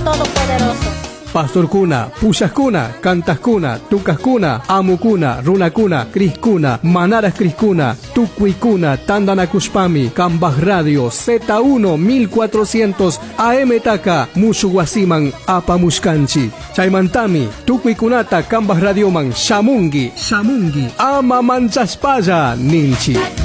Todopoderoso. Pastorkuna, Pushakuna, Cantascuna, Tucascuna, Amucuna, Runacuna, Criscuna, Manaras Criscuna, Tucuicuna, Tandanacuspami, Cambaj Radio, Z1 1400, AM Taka, Mushuguasiman, Apamushkanchi, Chaimantami, Tucuicunata, Cambaj Radioman, Shamungi, Ama Manchaspaya, Ninchi.